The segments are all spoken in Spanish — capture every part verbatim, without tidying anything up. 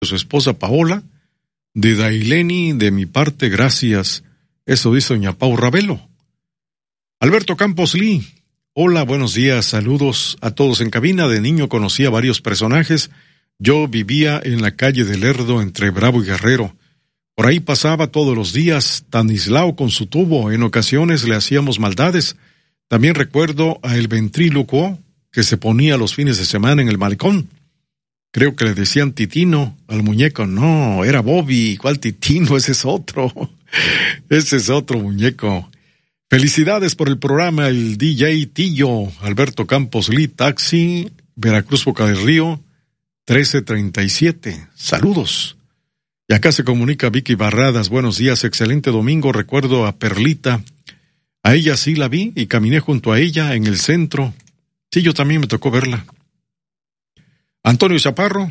su esposa Paola, de Daileni, de mi parte, gracias. Eso dice doña Pau Ravelo. Alberto Campos Lee, hola, buenos días, saludos a todos en cabina. De niño conocía varios personajes. Yo vivía en la calle del Lerdo entre Bravo y Guerrero. Por ahí pasaba todos los días Tanislao con su tubo. En ocasiones le hacíamos maldades. También recuerdo a el ventrílocuo que se ponía los fines de semana en el malecón. Creo que le decían Titino al muñeco. No, era Bobby. ¿Cuál Titino? Ese es otro. Ese es otro muñeco. Felicidades por el programa, el D J Tillo, Alberto Campos Lee, Taxi, Veracruz, Boca del Río, trece treinta y siete. Saludos. Y acá se comunica Vicky Barradas. Buenos días, excelente domingo. Recuerdo a Perlita. A ella sí la vi y caminé junto a ella en el centro. Sí, yo también me tocó verla. Antonio Chaparro.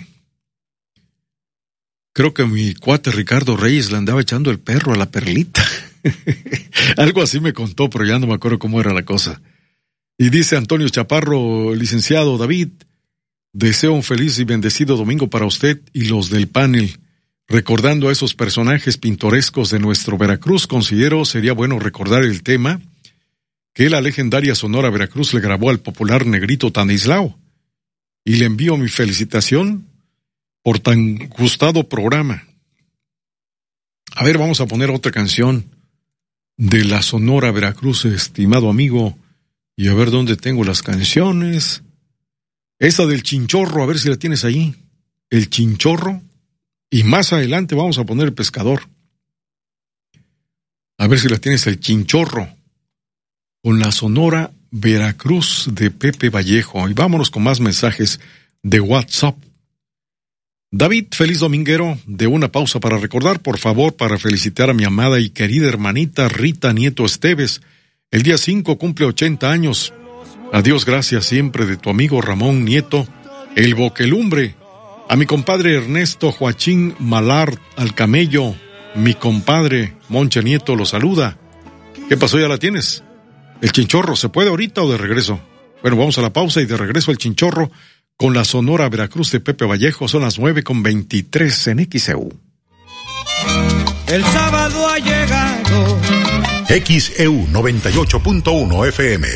Creo que mi cuate Ricardo Reyes le andaba echando el perro a la Perlita. Algo así me contó, pero ya no me acuerdo cómo era la cosa. Y dice Antonio Chaparro, licenciado David, deseo un feliz y bendecido domingo para usted y los del panel. Recordando a esos personajes pintorescos de nuestro Veracruz, considero sería bueno recordar el tema que la legendaria Sonora Veracruz le grabó al popular negrito Tanislao. Y le envío mi felicitación por tan gustado programa. A ver, vamos a poner otra canción de la Sonora Veracruz, estimado amigo, y a ver dónde tengo las canciones. Esa del Chinchorro, a ver si la tienes ahí. El Chinchorro. Y más adelante vamos a poner el Pescador. A ver si la tienes, el Chinchorro, con la Sonora Veracruz de Pepe Vallejo. Y vámonos con más mensajes de WhatsApp. David, feliz dominguero. De una pausa para recordar, por favor, para felicitar a mi amada y querida hermanita Rita Nieto Esteves. El día cinco cumple ochenta años. Adiós, gracias siempre de tu amigo Ramón Nieto, el Boquelumbre. A mi compadre Ernesto Joachín Malar al Camello, mi compadre Monche Nieto lo saluda. ¿Qué pasó? ¿Ya la tienes? El Chinchorro, ¿se puede ahorita o de regreso? Bueno, vamos a la pausa y de regreso al Chinchorro con la Sonora Veracruz de Pepe Vallejo. Son las nueve con veintitrés en X E U. El sábado ha llegado. X E U noventa y ocho punto uno F M.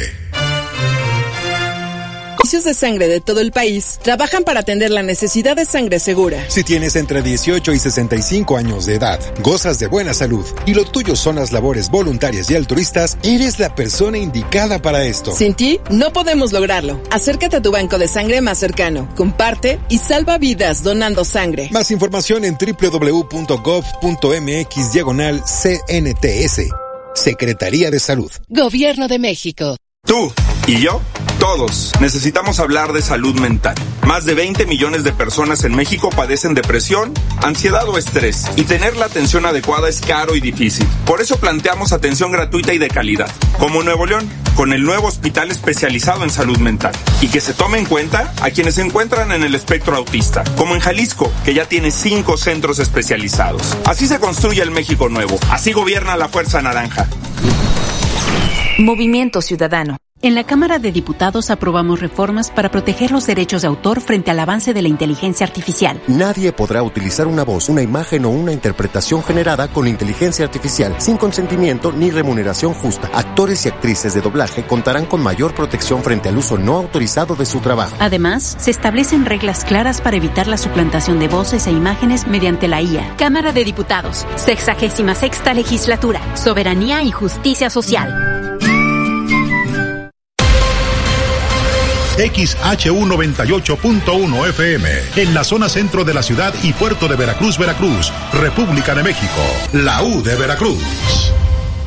Servicios de sangre de todo el país trabajan para atender la necesidad de sangre segura. Si tienes entre dieciocho y sesenta y cinco años de edad, gozas de buena salud y lo tuyo son las labores voluntarias y altruistas, eres la persona indicada para esto. Sin ti, no podemos lograrlo. Acércate a tu banco de sangre más cercano, comparte y salva vidas donando sangre. Más información en doble u doble u doble u punto gov punto m x diagonal C N T S. Secretaría de Salud. Gobierno de México. Tú y yo, todos, necesitamos hablar de salud mental. Más de veinte millones de personas en México padecen depresión, ansiedad o estrés, y tener la atención adecuada es caro y difícil. Por eso planteamos atención gratuita y de calidad, como en Nuevo León, con el nuevo hospital especializado en salud mental. Y que se tome en cuenta a quienes se encuentran en el espectro autista, como en Jalisco, que ya tiene cinco centros especializados. Así se construye el México nuevo, así gobierna la Fuerza Naranja. Movimiento Ciudadano. En la Cámara de Diputados aprobamos reformas para proteger los derechos de autor frente al avance de la inteligencia artificial. Nadie podrá utilizar una voz, una imagen o una interpretación generada con inteligencia artificial sin consentimiento ni remuneración justa. Actores y actrices de doblaje contarán con mayor protección frente al uso no autorizado de su trabajo. Además, se establecen reglas claras para evitar la suplantación de voces e imágenes mediante la I A. Cámara de Diputados, sexagésima sexta legislatura, soberanía y justicia social. X H U noventa y ocho punto uno F M, en la zona centro de la ciudad y puerto de Veracruz, Veracruz, República de México, la U de Veracruz.